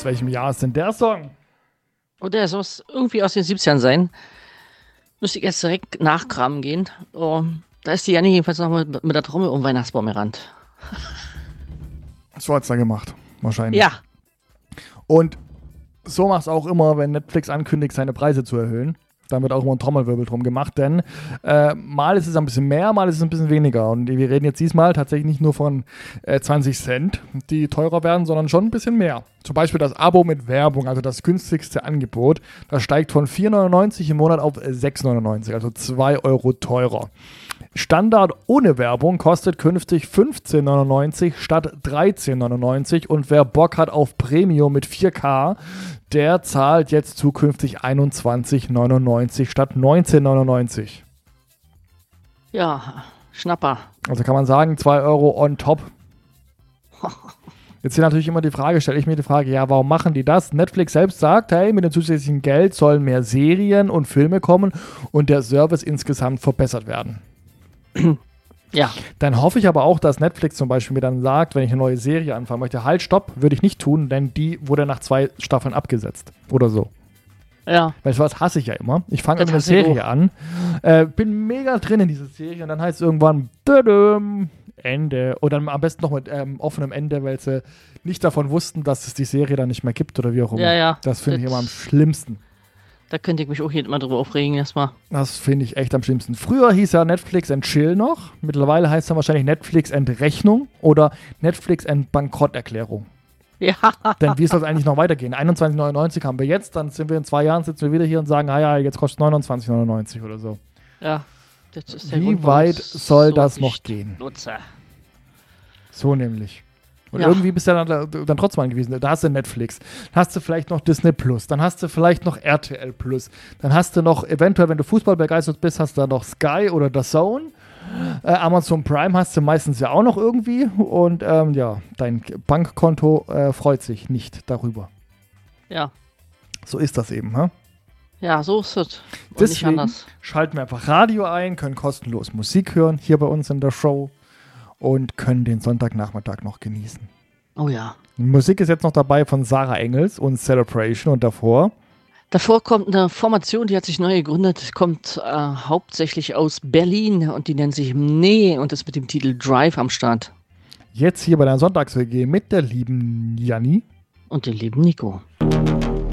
Aus welchem Jahr ist denn der Song? Und der soll irgendwie aus den 70ern sein. Müsste ich jetzt direkt nachkramen gehen. Oh, da ist die Janni jedenfalls noch mit der Trommel um den Weihnachtsbaum gerannt. So hat's da gemacht, wahrscheinlich. Ja. Und so macht's auch immer, wenn Netflix ankündigt, seine Preise zu erhöhen. Dann wird auch immer ein Trommelwirbel drum gemacht, denn mal ist es ein bisschen mehr, mal ist es ein bisschen weniger. Und wir reden jetzt diesmal tatsächlich nicht nur von 20 Cent, die teurer werden, sondern schon ein bisschen mehr. Zum Beispiel das Abo mit Werbung, also das günstigste Angebot, das steigt von 4,99 im Monat auf 6,99, also 2 Euro teurer. Standard ohne Werbung kostet künftig 15,99 statt 13,99 und wer Bock hat auf Premium mit 4K, der zahlt jetzt zukünftig 21,99 statt 19,99. Ja, Schnapper. Also kann man sagen, 2 Euro on top. Jetzt hier natürlich immer die Frage, stelle ich mir die Frage, ja, warum machen die das? Netflix selbst sagt, hey, mit dem zusätzlichen Geld sollen mehr Serien und Filme kommen und der Service insgesamt verbessert werden. Ja. Dann hoffe ich aber auch, dass Netflix zum Beispiel mir dann sagt, wenn ich eine neue Serie anfangen möchte, halt, stopp, würde ich nicht tun, denn die wurde nach 2 Staffeln abgesetzt oder so. Ja. Weil sowas hasse ich ja immer. Ich fange eine Serie an, bin mega drin in dieser Serie und dann heißt es irgendwann Ende. Oder am besten noch mit offenem Ende, weil sie nicht davon wussten, dass es die Serie dann nicht mehr gibt oder wie auch immer. Ja, ja. Das finde ich immer am schlimmsten. Da könnte ich mich auch hier mal drüber aufregen erstmal. Das finde ich echt am schlimmsten. Früher hieß ja Netflix and Chill noch. Mittlerweile heißt es dann wahrscheinlich Netflix and Rechnung oder Netflix and Bankrotterklärung. Ja. Denn wie soll es eigentlich noch weitergehen? 21,99 haben wir jetzt, dann sind wir in 2 Jahren, sitzen wir wieder hier und sagen, ja, jetzt kostet 29,99 oder so. Ja. Das ist der Wie Grund, weit soll so das noch gehen? Nutze. So nämlich. Und Ja. irgendwie bist du dann trotzdem angewiesen. Da hast du Netflix, dann hast du vielleicht noch Disney Plus, dann hast du vielleicht noch RTL Plus, dann hast du noch, eventuell, wenn du Fußball begeistert bist, hast du dann noch Sky oder The Zone. Amazon Prime hast du meistens ja auch noch irgendwie. Und ja, dein Bankkonto freut sich nicht darüber. Ja. So ist das eben, ha? Ja, so ist es. Und nicht Deswegen anders. schalten wir einfach Radio ein, können kostenlos Musik hören hier bei uns in der Show und können den Sonntagnachmittag noch genießen. Oh ja. Die Musik ist jetzt noch dabei von Sarah Engels und Celebration und davor. Davor kommt eine Formation, die hat sich neu gegründet, kommt hauptsächlich aus Berlin und die nennt sich Nee und ist mit dem Titel Drive am Start. Jetzt hier bei der Sonntags-WG mit der lieben Janni Und dem lieben Nico.